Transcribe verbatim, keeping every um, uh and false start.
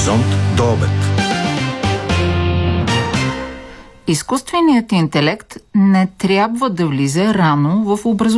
Хоризонт до обед. Изкуственият интелект не трябва да влиза рано в образованието.